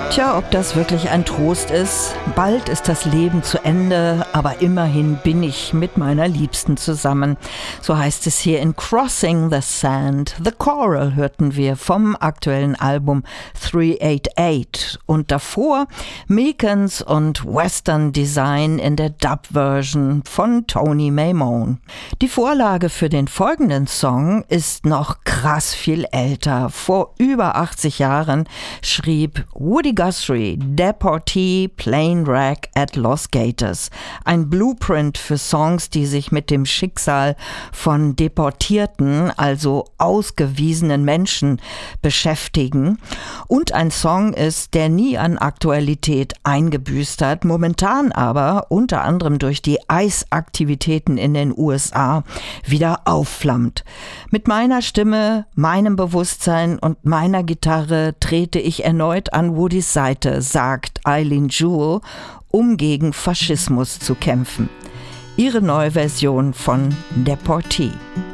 Tja, ob das wirklich ein Trost ist. Bald ist das Leben zu Ende, aber immerhin bin ich mit meiner Liebsten zusammen. So heißt es hier in Crossing the Sand. The Choral hörten wir vom aktuellen Album 388 und davor Meekens und Western Design in der Dub-Version von Tony Maimone. Die Vorlage für den folgenden Song ist noch krass viel älter. Vor über 80 Jahren schrieb Woody Guthrie Deportee Plane Wreck at Los Gatos. Ein Blueprint für Songs, die sich mit dem Schicksal von deportierten, also ausgewiesenen Menschen beschäftigen. Und ein Song ist, der nie an Aktualität eingebüßt hat, momentan aber unter anderem durch die Eisaktivitäten in den USA wieder aufflammt. Mit meiner Stimme, meinem Bewusstsein und meiner Gitarre trete ich erneut an Woodys Seite, sagt Eileen Jewell, um gegen Faschismus zu kämpfen. Ihre neue Version von Deportee.